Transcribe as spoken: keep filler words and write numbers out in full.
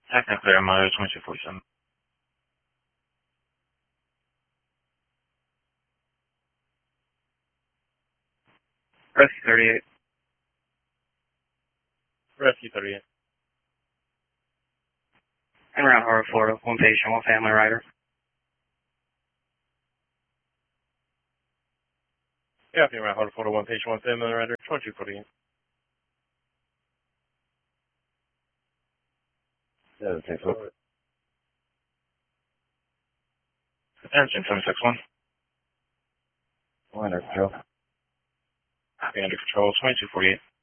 Acting clear, Monitor twenty-two forty-seven. Rescue thirty-eight. Rescue thirty-eight. En route, Horror, Florida. One patient, one family rider. Yeah, en route, Horror, Florida. One patient, one family rider. twenty-two forty-eight. Yeah, okay, so. Attention, seven six one. Under control. Copy, under control, twenty-two forty-eight.